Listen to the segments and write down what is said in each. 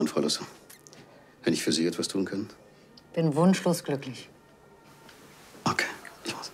Und Frau Lusser, wenn ich für Sie etwas tun kann? Bin wunschlos glücklich. Okay, ich muss.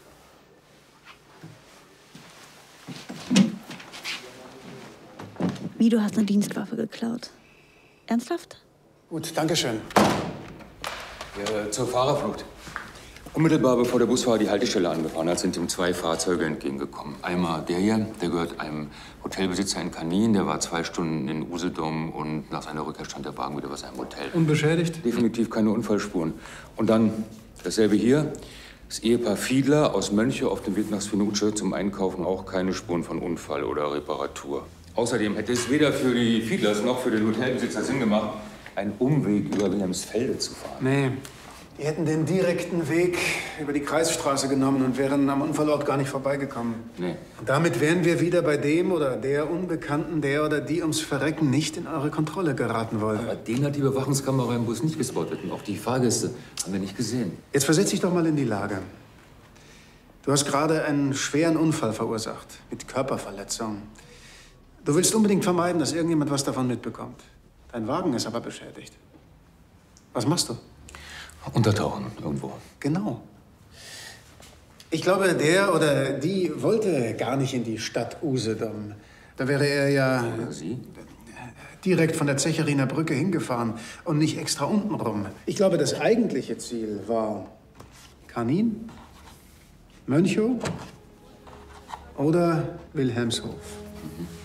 Wie, du hast eine Dienstwaffe geklaut? Ernsthaft? Gut, danke schön. Ja, zur Fahrerflucht. Unmittelbar bevor der Busfahrer die Haltestelle angefahren hat, sind ihm 2 Fahrzeuge entgegengekommen. Einmal der hier, der gehört einem Hotelbesitzer in Kanin. Der war 2 Stunden in Usedom und nach seiner Rückkehr stand der Wagen wieder bei seinem Hotel. Unbeschädigt? Definitiv keine Unfallspuren. Und dann dasselbe hier. Das Ehepaar Fiedler aus Mönche auf dem Weg nach Svinuce zum Einkaufen, auch keine Spuren von Unfall oder Reparatur. Außerdem hätte es weder für die Fiedlers noch für den Hotelbesitzer Sinn gemacht, einen Umweg über Wilhelmsfelde zu fahren. Nee. Die hätten den direkten Weg über die Kreisstraße genommen und wären am Unfallort gar nicht vorbeigekommen. Nee. Und damit wären wir wieder bei dem oder der Unbekannten, der oder die ums Verrecken nicht in eure Kontrolle geraten wollte. Aber den hat die Überwachungskamera im Bus nicht gespottet. Und auch die Fahrgäste haben wir nicht gesehen. Jetzt versetz dich doch mal in die Lage. Du hast gerade einen schweren Unfall verursacht, mit Körperverletzung. Du willst unbedingt vermeiden, dass irgendjemand was davon mitbekommt. Dein Wagen ist aber beschädigt. Was machst du? Untertauchen irgendwo. Genau. Ich glaube, der oder die wollte gar nicht in die Stadt Usedom. Da wäre er ja Oder sie? direkt von der Zecheriner Brücke hingefahren und nicht extra unten rum. Ich glaube, das eigentliche Ziel war Kanin, Mönchow oder Wilhelmshof. Mhm.